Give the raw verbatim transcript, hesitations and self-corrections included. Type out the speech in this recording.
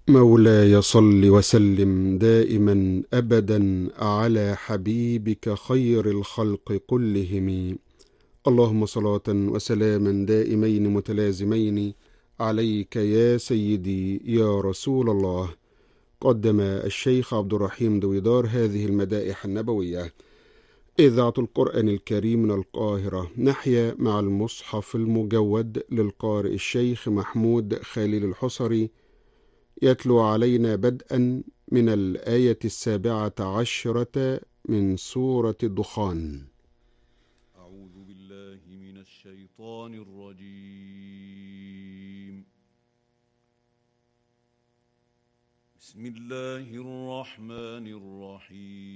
مولاي صل وسلم دائما أبدا على حبيبك خير الخلق كلهم. اللهم صلاة وسلاما دائمين متلازمين عليك يا سيدي يا رسول الله. قدم الشيخ عبد الرحيم دويدار هذه المدائح النبوية. إذاعة القرآن الكريم من القاهرة، نحيا مع المصحف المجود للقارئ الشيخ محمود خليل الحصري، يتلو علينا بدءا من الآية السابعة عشرة من سورة الدخان. أعوذ بالله من الشيطان الرجيم. بسم الله الرحمن الرحيم.